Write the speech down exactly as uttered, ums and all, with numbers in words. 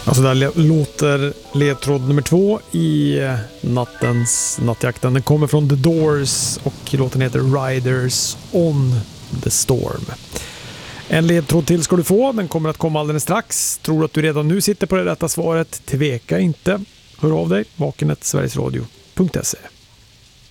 Alltså där låter ledtråd nummer två i nattens nattjakten. Den kommer från The Doors och låten heter Riders on the Storm. En ledtråd till ska du få. Den kommer att komma alldeles strax. Tror att du redan nu sitter på det rätta svaret? Tveka inte. Hör av dig. vakenet sverigesradio punkt se.